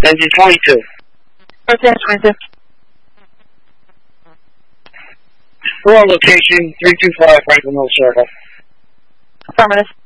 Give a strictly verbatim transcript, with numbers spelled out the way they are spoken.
Engine twenty-two. Engine twenty-two. We're on location, three two five Franklin Mill Circle. Affirmative.